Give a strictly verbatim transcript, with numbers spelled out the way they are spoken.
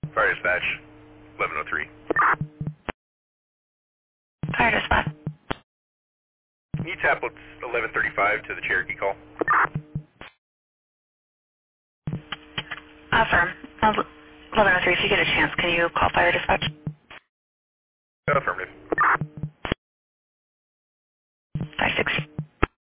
Fire dispatch, eleven oh three. Fire dispatch. Can you tap eleven thirty-five to the Cherokee call? Affirm. eleven oh three, if you get a chance, can you call fire dispatch? Affirmative.